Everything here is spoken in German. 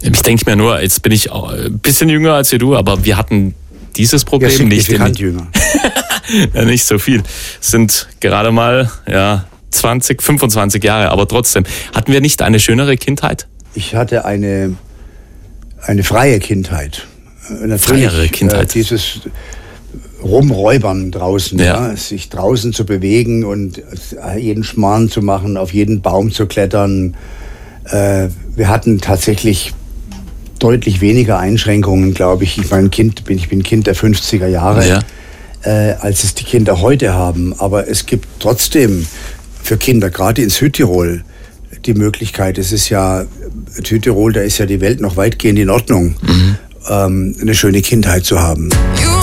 Ich denke mir nur, jetzt bin ich auch ein bisschen jünger als du, aber wir hatten dieses Problem nicht. Signifikant jünger. Ja, nicht so viel. Es sind gerade mal 20, 25 Jahre, aber trotzdem. Hatten wir nicht eine schönere Kindheit? Ich hatte eine freie Kindheit. Freiere Kindheit. Dieses Rumräubern draußen, sich draußen zu bewegen und jeden Schmarrn zu machen, auf jeden Baum zu klettern. Wir hatten tatsächlich deutlich weniger Einschränkungen, glaube ich. Ich bin Kind der 50er Jahre, als es die Kinder heute haben. Aber es gibt trotzdem für Kinder, gerade in Südtirol, die Möglichkeit, Südtirol, da ist ja die Welt noch weitgehend in Ordnung, eine schöne Kindheit zu haben.